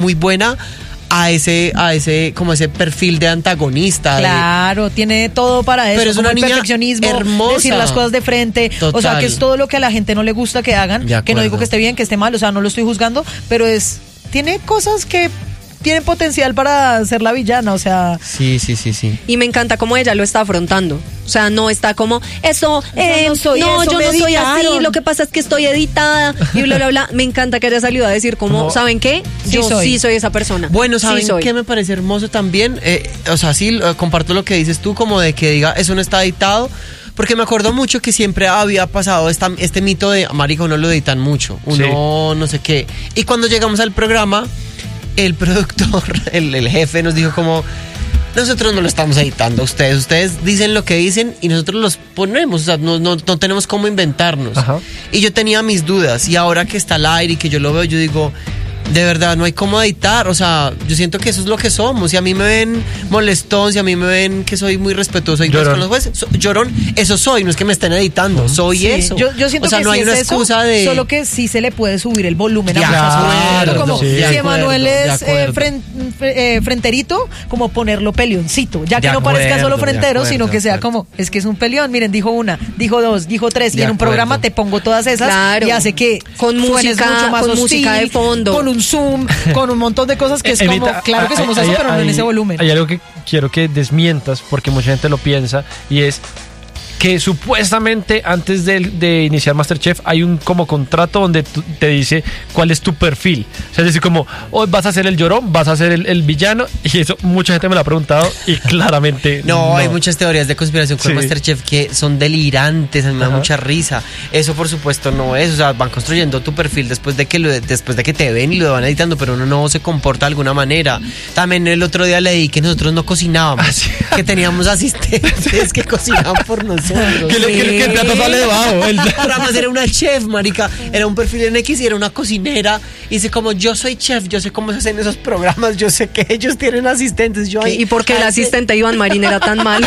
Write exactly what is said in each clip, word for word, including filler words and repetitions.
muy buena a ese, a ese, como ese perfil de antagonista. Claro, de... tiene todo para eso. Pero es una el niña perfeccionismo, hermosa. decir las cosas de frente. Total. O sea, que es todo lo que a la gente no le gusta que hagan. Que no digo que esté bien, que esté mal, o sea, no lo estoy juzgando, pero es, tiene cosas que tienen potencial para ser la villana, o sea. Sí, sí, sí, sí. Y me encanta cómo ella lo está afrontando. O sea, no está como, eso, eh, no, soy no eso, yo me no soy así, editaron. lo que pasa es que estoy editada y bla, bla, bla. Me encanta que haya salido a decir como, ¿Cómo? ¿saben qué? Sí Yo soy. sí soy esa persona. Bueno, ¿saben sí soy. qué me parece hermoso también? Eh, o sea, sí, eh, comparto lo que dices tú, como de que diga, eso no está editado. Porque me acuerdo mucho que siempre había pasado esta, este mito de, marica, uno lo editan mucho, uno sí. no sé qué. Y cuando llegamos al programa, el productor, el, el jefe nos dijo como, nosotros no lo estamos editando a ustedes, ustedes dicen lo que dicen y nosotros los ponemos, o sea, no, no, no tenemos cómo inventarnos. Ajá. Y yo tenía mis dudas y ahora que está al aire y que yo lo veo, yo digo, de verdad, no hay cómo editar, o sea, yo siento que eso es lo que somos. Si a mí me ven molestón, si a mí me ven que soy muy respetuoso y con los jueces, so, llorón, eso soy, no es que me estén editando, soy sí, eso. Yo, yo siento o sea, que no sí hay es una eso, excusa de... Solo que sí se le puede subir el volumen ya, a muchas claro, cosas. Como sí, si Emanuel es eh, fren, eh, frenterito, como ponerlo peleoncito, ya que de no acuerdo, parezca solo frentero, acuerdo, sino que sea como, es que es un peleón, miren, dijo una, dijo dos, dijo tres, y en un programa te pongo todas esas, claro, y hace que con música, mucho más con hostil, música de fondo, con un zoom, con un montón de cosas que es como, Evita, claro que somos hay, eso, pero hay, no en ese volumen. Hay algo que quiero que desmientas, porque mucha gente lo piensa, y es que supuestamente antes de, de iniciar MasterChef hay un como contrato donde tu, te dice cuál es tu perfil. O sea, es decir, como, hoy vas a ser el llorón, vas a ser el, el villano, y eso mucha gente me lo ha preguntado y claramente no. No, hay no. muchas teorías de conspiración con sí. MasterChef que son delirantes, a mí me da mucha risa. Eso por supuesto no es, o sea, van construyendo tu perfil después de que lo, después de que te ven y lo van editando, pero uno no se comporta de alguna manera. También el otro día leí que nosotros no cocinábamos, ah, sí. que teníamos asistentes que cocinaban por nosotros. Que, le, que, que el plato sale debajo. El... Además era una chef, marica. Era un perfil en X y era una cocinera. Y dice como, yo soy chef, yo sé cómo se hacen esos programas, yo sé que ellos tienen asistentes. Yo ahí, ¿Y por qué el asistente Iván Marín era tan mal?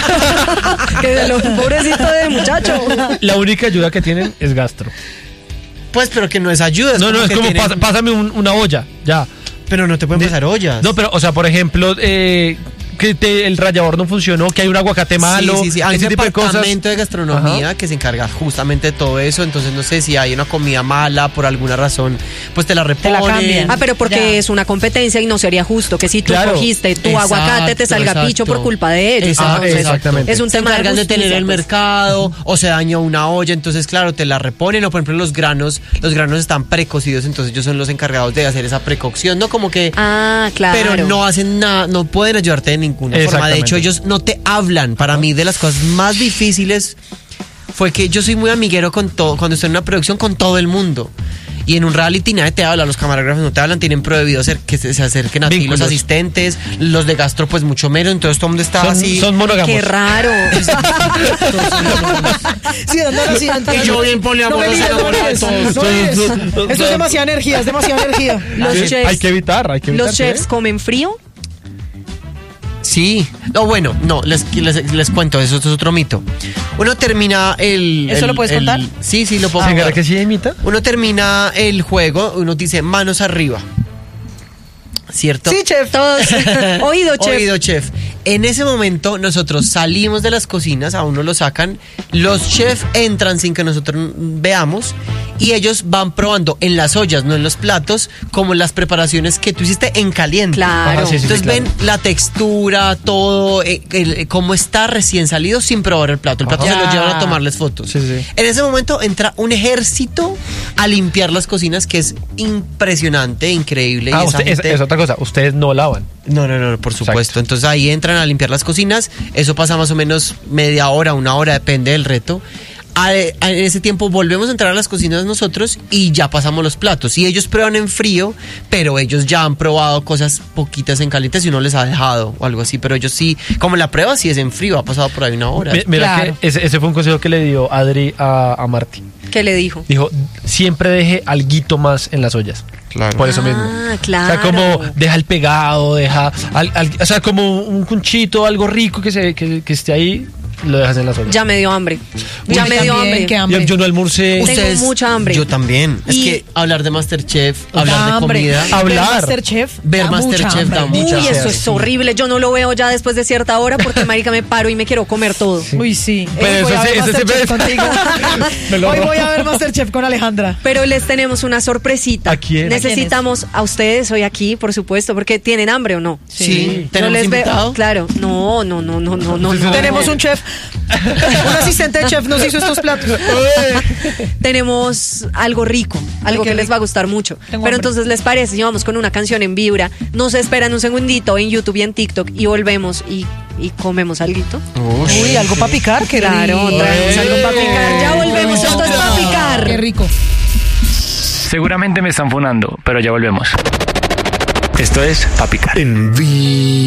Que de lo pobrecito de muchacho. La única ayuda que tienen es gastro. Pues, pero que no es ayuda. Es no, no, es como, tienen... pasa, pásame un, una olla, ya. Pero no te pueden pasar ollas. No, pero, o sea, por ejemplo, eh... que te, el rallador no funcionó, que hay un aguacate malo, sí, sí, sí. Hay ese un tipo de cosas. departamento de gastronomía Ajá. que se encarga justamente de todo eso, entonces no sé si hay una comida mala por alguna razón, pues te la reponen. Te la cambian. Ah, pero porque ya. es una competencia y no sería justo que si tú claro. cogiste tu exacto, aguacate te salga exacto. picho por culpa de ellos. Exacto, entonces, exactamente. Es un se tema encargan de, de tener el pues. mercado o se dañó una olla, entonces claro, te la reponen o por ejemplo los granos, los granos están precocidos, entonces ellos son los encargados de hacer esa precocción, no como que Ah, claro. Pero no hacen nada, no pueden ayudarte de ninguna forma. De hecho, ellos no te hablan. Para mí, de las cosas más difíciles fue que yo soy muy amiguero con todo, cuando estoy en una producción, con todo el mundo. Y en un reality nadie te habla, los camarógrafos no te hablan, tienen prohibido hacer que se, se acerquen a ti los asistentes, los de gastro pues mucho menos, entonces todo el mundo está son, así. Son monógamos. Qué raro. Sí, andar así, andar. Y yo bien poliamoroso. Eso es demasiada energía, es demasiada energía. Los sí, chefs, hay que evitar, hay que evitar. ¿Los chefs comen frío? Sí, no, bueno, no, les, les, les cuento, eso es otro mito. Uno termina el... ¿Eso el, lo puedes el, contar? Sí, sí, lo puedo ah, contar. que sí imita? Uno termina el juego, uno dice manos arriba, ¿cierto? Sí, chef. Todos. Oído, chef. Oído, chef. En ese momento nosotros salimos de las cocinas, a uno lo sacan, los chefs entran sin que nosotros veamos y ellos van probando en las ollas, no en los platos, como las preparaciones que tú hiciste en caliente. Claro. Ajá, sí, sí, Entonces sí, claro. ven la textura, todo, eh, el, cómo está recién salido sin probar el plato. El plato Ajá. se lo llevan a tomarles fotos. Sí, sí. En ese momento entra un ejército a limpiar las cocinas que es impresionante, increíble. Ah, y esa usted, gente... es, es otra cosa, ustedes no lavan. No, no, no, por supuesto. Exacto. Entonces ahí entran a limpiar las cocinas. Eso pasa más o menos media hora, una hora, depende del reto. A, a, en ese tiempo volvemos a entrar a las cocinas nosotros y ya pasamos los platos. Y ellos prueban en frío, pero ellos ya han probado cosas poquitas en caliente si uno les ha dejado o algo así. Pero ellos sí, como la prueba sí es en frío, ha pasado por ahí una hora. M- mira claro. que ese, ese fue un consejo que le dio Adri a, a Marty. ¿Qué le dijo? Dijo, siempre deje alguito más en las ollas. Claro. Por eso ah, mismo. Claro. O sea, como deja el pegado, deja, al, al, o sea, como un cunchito, algo rico que se que, que esté ahí. lo dejas en las ollas. Ya me dio hambre. Uy, Ya me dio también, hambre. qué hambre. Yo, yo no almorcé. Tengo Ustedes- mucha hambre. Yo también. Es Y- que hablar de Masterchef, Da hablar de hambre. comida. Ver Hablar. Masterchef. Ver da mucha Masterchef da hambre. mucha Uy, hambre. eso es horrible. Yo no lo veo ya después de cierta hora porque, marica, me paro y me quiero comer todo. Uy, sí. Pero Hoy voy eso a ver sí- ese sí Masterchef me- contigo. Me lo Hoy robo. voy a ver Masterchef con Alejandra. Pero les tenemos una sorpresita. ¿A quién? Necesitamos a ustedes hoy aquí, por supuesto, porque tienen hambre o no. Sí. Yo ¿Tenemos les veo- invitado? Claro. No, no, no, no, no, no. no. Tenemos un chef. Un asistente de chef nos hizo estos platos. Tenemos algo rico, algo qué que les rico. va a gustar mucho. Tengo Pero hambre. entonces, ¿les parece? Llevamos con una canción en vibra. Nos esperan un segundito en YouTube y en TikTok y volvemos y, y comemos alguito. Uy, algo para picar. Qué Claro, rico. traemos algo para picar. Ya volvemos, esto es para picar. Qué rico. Seguramente me están funando, pero ya volvemos. Esto es Pa' Picar. En